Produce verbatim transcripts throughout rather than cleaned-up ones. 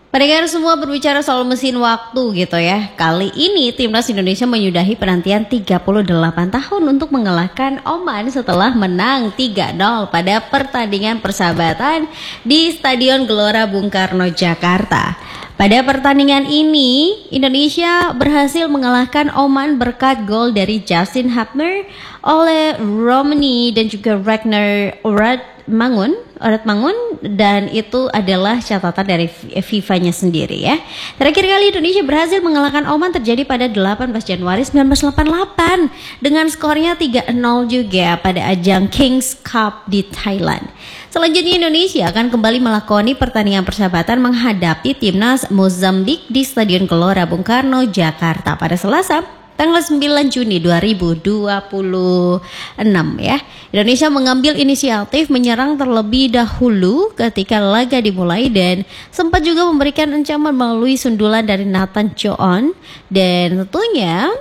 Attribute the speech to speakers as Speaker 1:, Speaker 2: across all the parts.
Speaker 1: Pendengar semua, berbicara soal mesin waktu gitu ya. Kali ini timnas Indonesia menyudahi penantian tiga puluh delapan tahun untuk mengalahkan Oman setelah menang tiga nol pada pertandingan persahabatan di Stadion Gelora Bung Karno, Jakarta. Pada pertandingan ini, Indonesia berhasil mengalahkan Oman berkat gol dari Justin Hubner, oleh Romani dan juga Ragnar Oratmangun, Oratmangun dan itu adalah catatan dari FIFA-nya sendiri ya. Terakhir kali Indonesia berhasil mengalahkan Oman terjadi pada delapan belas Januari seribu sembilan ratus delapan puluh delapan dengan skornya tiga nol juga pada ajang Kings Cup di Thailand. Selanjutnya Indonesia akan kembali melakoni pertandingan persahabatan menghadapi timnas Mozambik di Stadion Gelora Bung Karno, Jakarta pada Selasa tanggal sembilan Juni dua ribu dua puluh enam ya. Indonesia mengambil inisiatif menyerang terlebih dahulu ketika laga dimulai dan sempat juga memberikan ancaman melalui sundulan dari Nathan Joon dan tentunya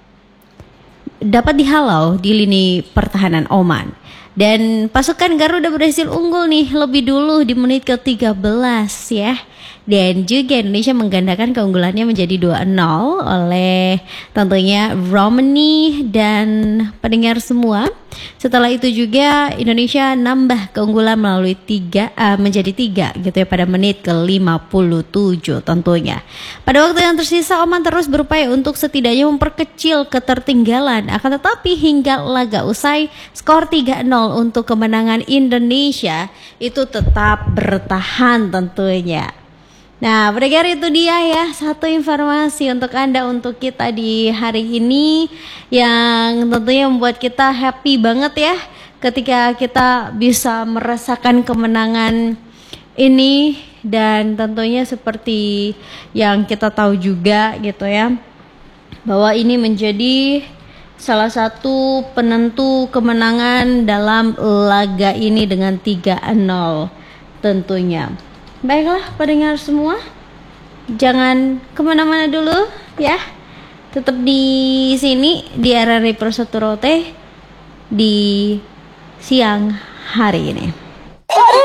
Speaker 1: dapat dihalau di lini pertahanan Oman. Dan pasukan Garuda berhasil unggul nih lebih dulu di menit ke tiga belas ya. Dan juga Indonesia menggandakan keunggulannya menjadi dua nol oleh tentunya Romani dan pendengar semua. Setelah itu juga Indonesia nambah keunggulan melalui tiga uh, menjadi tiga gitu ya pada menit ke lima puluh tujuh tentunya. Pada waktu yang tersisa Oman terus berupaya untuk setidaknya memperkecil ketertinggalan. Akan tetapi hingga laga usai skor tiga nol untuk kemenangan Indonesia itu tetap bertahan tentunya. Nah, pendengar, itu dia ya satu informasi untuk Anda, untuk kita di hari ini yang tentunya membuat kita happy banget ya ketika kita bisa merasakan kemenangan ini. Dan tentunya seperti yang kita tahu juga gitu ya, bahwa ini menjadi salah satu penentu kemenangan dalam laga ini dengan tiga nol tentunya. Baiklah pendengar semua, jangan kemana-mana dulu ya, tetap di sini di R R I Persaturote di siang hari ini.